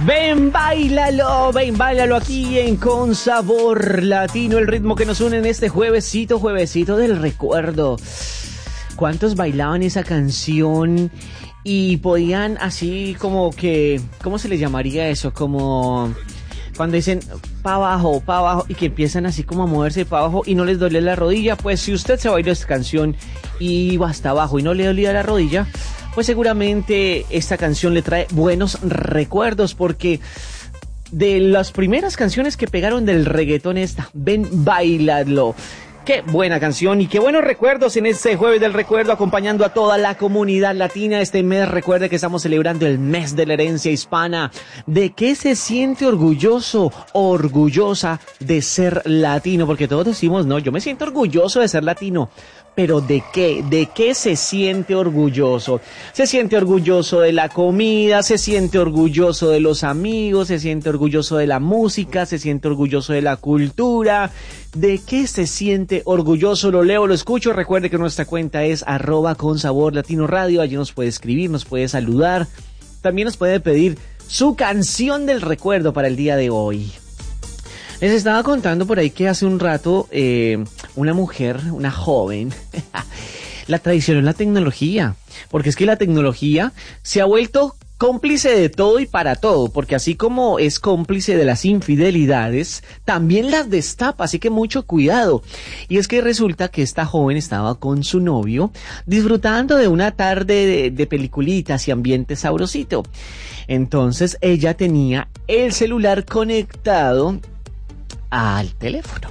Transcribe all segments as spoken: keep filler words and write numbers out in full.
Ven, báilalo, ven, báilalo aquí en Con Sabor Latino, el ritmo que nos une en este juevesito, juevesito del recuerdo. ¿Cuántos bailaban esa canción y podían así como que, ¿cómo se les llamaría eso? Como cuando dicen pa' abajo, pa' abajo y que empiezan así como a moverse pa' abajo y no les duele la rodilla. Pues si usted se bailó esta canción y iba hasta abajo y no le dolía la rodilla, pues seguramente esta canción le trae buenos recuerdos, porque de las primeras canciones que pegaron del reggaetón esta, Ven, báilalo. Qué buena canción y qué buenos recuerdos en este jueves del recuerdo, acompañando a toda la comunidad latina este mes. Recuerde que estamos celebrando el mes de la herencia hispana. ¿De qué se siente orgulloso, orgullosa de ser latino? Porque todos decimos, no, yo me siento orgulloso de ser latino. ¿Pero de qué? ¿De qué se siente orgulloso? Se siente orgulloso de la comida, se siente orgulloso de los amigos, se siente orgulloso de la música, se siente orgulloso de la cultura. ¿De qué se siente orgulloso? Lo leo, lo escucho. Recuerde que nuestra cuenta es arroba con sabor latino radio. Allí nos puede escribir, nos puede saludar. También nos puede pedir su canción del recuerdo para el día de hoy. Les estaba contando por ahí que hace un rato eh, una mujer, una joven, la traicionó en la tecnología. Porque es que la tecnología se ha vuelto cómplice de todo y para todo, porque así como es cómplice de las infidelidades, también las destapa, así que mucho cuidado. Y es que resulta que esta joven estaba con su novio disfrutando de una tarde de, de peliculitas y ambiente sabrosito. Entonces ella tenía el celular conectado al teléfono.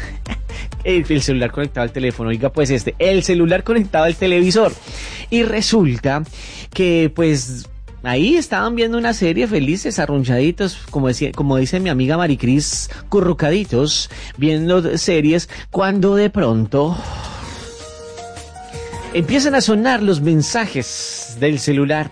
El celular conectado al teléfono, oiga pues este, el celular conectado al televisor. Y resulta que pues ahí estaban viendo una serie felices, arrunchaditos, como decía, como dice mi amiga Maricris, currucaditos, viendo series, cuando de pronto empiezan a sonar los mensajes del celular.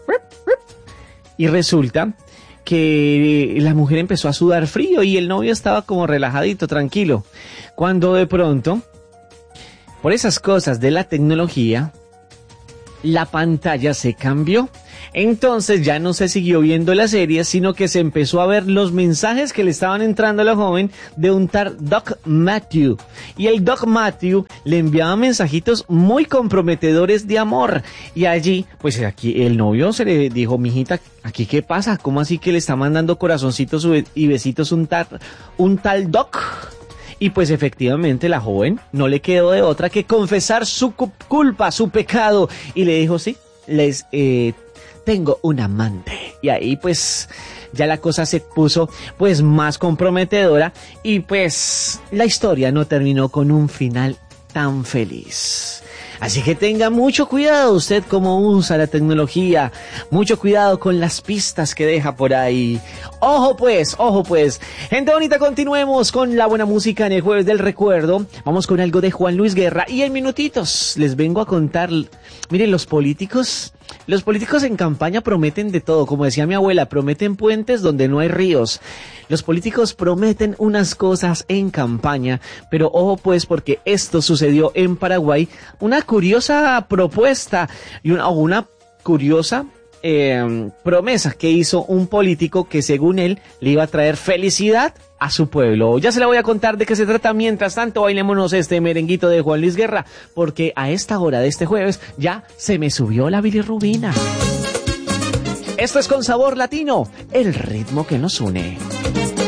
Y resulta que la mujer empezó a sudar frío y el novio estaba como relajadito, tranquilo. Cuando de pronto, por esas cosas de la tecnología, la pantalla se cambió. Entonces ya no se siguió viendo la serie, sino que se empezó a ver los mensajes que le estaban entrando a la joven de un tal Doc Matthew. Y el Doc Matthew le enviaba mensajitos muy comprometedores de amor. Y allí, pues aquí el novio se le dijo, mijita, ¿aquí qué pasa? ¿Cómo así que le está mandando corazoncitos y besitos un tal, un tal Doc? Y pues efectivamente la joven no le quedó de otra que confesar su culpa, su pecado. Y le dijo, sí, les eh, tengo un amante. Y ahí pues ya la cosa se puso pues más comprometedora. Y pues la historia no terminó con un final tan feliz. Así que tenga mucho cuidado usted cómo usa la tecnología, mucho cuidado con las pistas que deja por ahí. Ojo pues, ojo pues. Gente bonita, continuemos con la buena música en el jueves del recuerdo. Vamos con algo de Juan Luis Guerra y en minutitos les vengo a contar. Miren, los políticos, los políticos en campaña prometen de todo. Como decía mi abuela, prometen puentes donde no hay ríos. Los políticos prometen unas cosas en campaña, pero ojo pues, porque esto sucedió en Paraguay. Una curiosa propuesta y una, una curiosa eh, promesa que hizo un político que según él le iba a traer felicidad a su pueblo. Ya se la voy a contar de qué se trata. Mientras tanto, bailémonos este merenguito de Juan Luis Guerra, porque a esta hora de este jueves ya se me subió la bilirrubina. Esto es Con Sabor Latino, el ritmo que nos une.